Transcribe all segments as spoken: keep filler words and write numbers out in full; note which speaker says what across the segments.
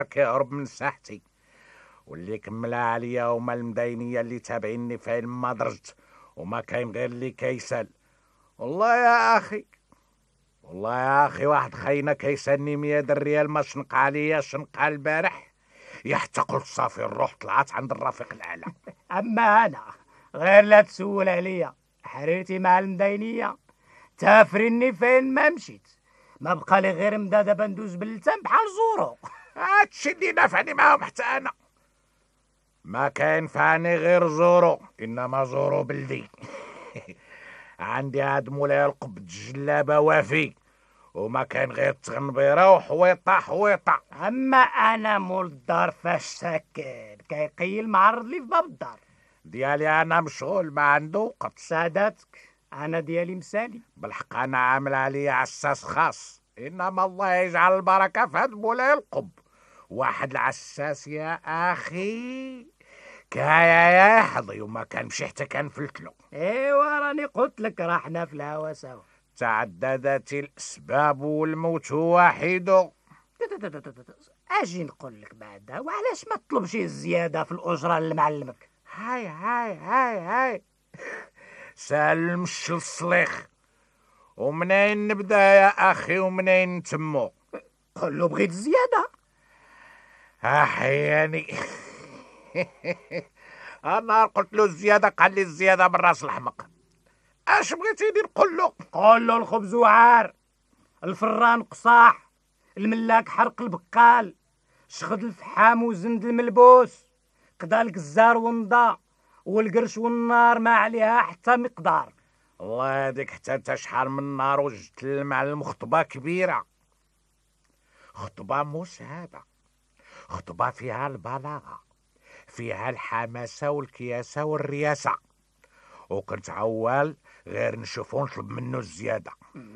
Speaker 1: كيهرب من ساحتي، واللي كملها عليا هما المداينية اللي تابعيني فين ما درجت، وما كاين غير اللي كيسال. والله يا اخي، والله يا اخي واحد خاينا كيسالني مية دريال ما شنق عليا شنقها البارح، يا حتى قلت صافي الروح طلعت عند الرفيق الاعلى.
Speaker 2: اما انا غير لا تسول عليا، حريرتي مع المداينيه تافرني فين ما مشيت، ما بقى لي غير مدا دابا ندوز باللتام بحال زورو.
Speaker 1: هادشي اللي نافعني معاهم حتى انا، ما كاين فاني غير زورو، انما زورو بلدي. عندي هاد مولاي القبض الجلابه وافي، وما كاين غير تغنبيره وحويطه حويطه.
Speaker 2: اما انا مول الدار فاش ساكن كيقيل معرض لي في باب الدار
Speaker 1: ديالي انا مشغول ما عنده وقت.
Speaker 2: ساداتك انا ديالي مسالي.
Speaker 1: بالحق انا عامل عليا عساس خاص، انما الله يجعل البركه في هاد مولاي القب. واحد العساس يا اخي كايا يحظي وما كان مشي حتى كنفلتلو.
Speaker 2: ايوا راني قلت لك راه حنا في الهوا سوا.
Speaker 1: تعددت الاسباب والموت واحد.
Speaker 2: اجي نقول لك بعدا، وعلاش ما تطلبش الزياده في الاجره لمعلمك؟
Speaker 1: هاي هاي هاي هاي سالمش الصليخ، ومنين نبدا يا اخي ومنين نتمو؟
Speaker 2: قول له بغيت الزياده.
Speaker 1: احياني. انا قلت له الزياده قال لي الزياده من راس الحمق. اش بغيتيني نقول له؟
Speaker 2: قول له الخبز وعار، الفران قصاح، الملاك حرق البقال، شخد الفحام وزند الملبوس، قدالك الزار ونضا، والقرش والنار ما عليها حتى مقدار.
Speaker 1: الله يهديك، حتى انت شحال من نار وجدت المعلم خطبه كبيره، خطبه مسهبه، خطبه فيها البلاغه، فيها الحماسه والكياسه والرياسه، وكنت عوال غير نشوفو نطلب منه الزياده.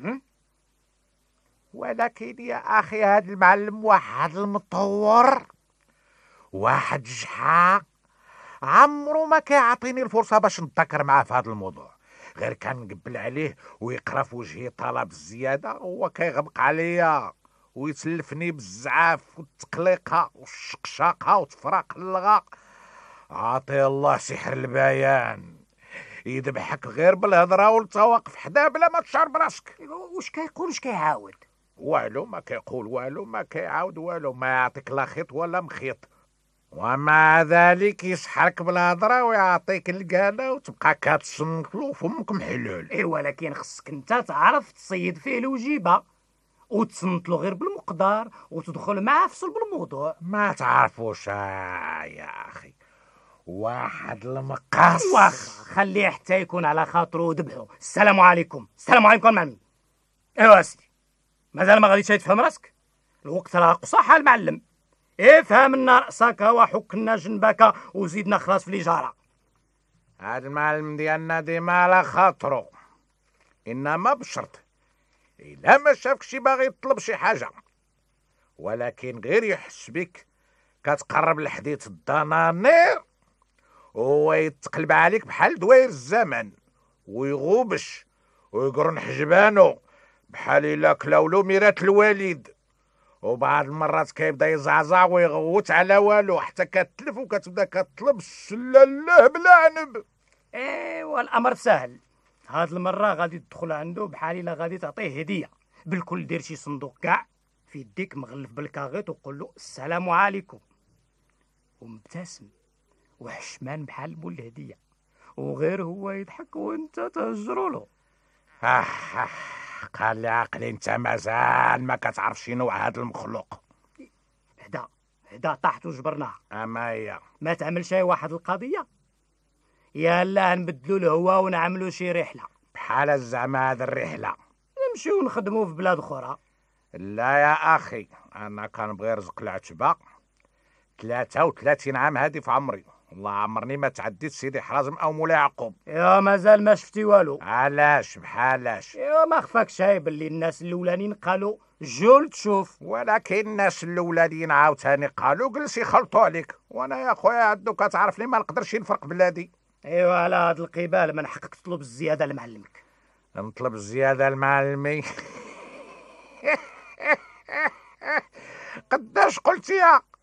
Speaker 1: ولكن يا اخي هذا المعلم واحد المطور، واحد جحا، عمرو ما كيعطيني الفرصه باش نتذكر معاه في هذا الموضوع، غير كان نقبل عليه ويقرا في وجهي طلب الزياده هو كيغبق عليا ويتلفني بالزعاف والتقليقه والشقشاقه وتفراق اللغه. عاطي الله سحر البيان، يذبحك غير بالهضره والتواقف حدا بلا ما تشعر براسك.
Speaker 2: واش كيقول واش كيعاود؟
Speaker 1: والو ما كيقول والو ما كيعاود والو، ما يعطيك لا خيط ولا مخيط، ومع ذلك يسحرك بالهضره ويعطيك القاله وتبقى كتصنكلو فمك محلول.
Speaker 2: اي ولكن خصك انت تعرف تصيد فيه الوجيبه وتصنتلو غير بالمقدار وتدخل معاه في صلب الموضوع.
Speaker 1: ما تعرفوش يا اخي، واحد المقص.
Speaker 2: واخا خليه حتى يكون على خاطره وذبحه. السلام عليكم. السلام عليكم معمي. ايوا سيدي، مازال ما غاديش تفهم راسك؟ الوقت راه قصاح المعلم. افهم لنا راسك وحكنا جنبك وزيدنا خلاص في الاجاره.
Speaker 1: هاد المعلم ديالنا ديما على خاطرو، انما بشرط الا ما شافكش باغي يطلب شي حاجه، ولكن غير يحس بك كتقرب لحديت الدنانير وهو يتقلب عليك بحال دوير الزمن ويغوبش ويقرن حجبانو بحال الا كلاولو ميرات الوالد، وبعض المرات كيبدا يزعزع ويغوت على والو حتى كتلف وكتبدا كتطلب السلاله بلا عنب.
Speaker 2: ايوا الامر سهل. هاد المره غادي تدخل عنده بحال الا غادي تعطيه هديه. بالكل دير شي صندوق كاع في يديك مغلف بالكاغيط وقول له السلام عليكم، ومبتسم وحشمان بحال مول الهديه، وغير هو يضحك وانت تهجروا له.
Speaker 1: آه آه قال لي عقلي انت مازال ما كتعرف شي نوع هذا المخلوق.
Speaker 2: هدا هدا طاحت وجبرناها.
Speaker 1: اما هي
Speaker 2: ما تعمل شي واحد القضيه، يلا نبدلوا الهوا ونعملوا شي رحله.
Speaker 1: بحال زعما هذه الرحله
Speaker 2: نمشيو نخدموا في بلاد اخرى.
Speaker 1: لا يا اخي، انا كنبغي رزق العتبه، ثلاثة وثلاثين عام هادي في عمري، والله عمرني ما تعديت سيدي حرازم او مولاي يعقوب.
Speaker 2: يا مازال ما شفتي والو.
Speaker 1: علاش بحالاش؟
Speaker 2: يا ما خفاك شاي باللي الناس الاولانيين قالوا جول تشوف،
Speaker 1: ولكن الناس الاولانيين عاوتاني قالوا جلس يخلطوا عليك، وانا يا خويا عدو كتعرفني ما نقدرش نفرق بلادي.
Speaker 2: ايوا على هاد القبال من حقك تطلب الزياده لمعلمك.
Speaker 1: نطلب الزياده لمعلمي؟ قداش قلتي؟